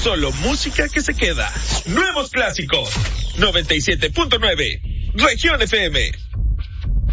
Solo música que se queda. Nuevos clásicos. 97.9. Región FM.